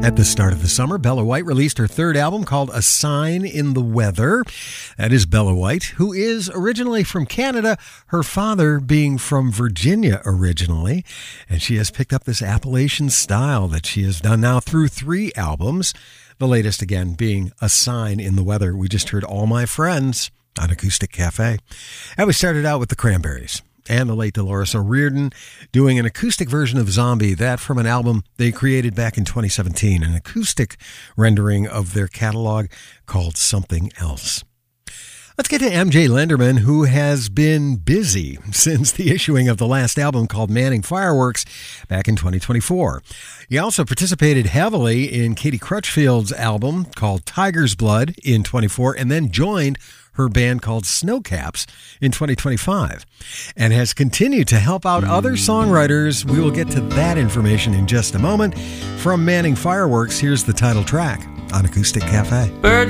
At the start of the summer, Bella White released her third album called A Sign in the Weather. That is Bella White, who is originally from Canada, her father being from Virginia originally. And she has picked up this Appalachian style that she has done now through 3 albums. The latest, again, being A Sign in the Weather. We just heard All My Friends on Acoustic Cafe. And we started out with the Cranberries and the late Dolores O'Riordan doing an acoustic version of Zombie, that from an album they created back in 2017, an acoustic rendering of their catalog called Something Else. Let's get to MJ Lenderman, who has been busy since the issuing of the last album called Manning Fireworks back in 2024. He also participated heavily in Katie Crutchfield's album called Tiger's Blood in 24, and then joined her band called Snowcaps in 2025, and has continued to help out other songwriters. We will get to that information in just a moment. From Manning Fireworks, here's the title track on Acoustic Cafe. Birds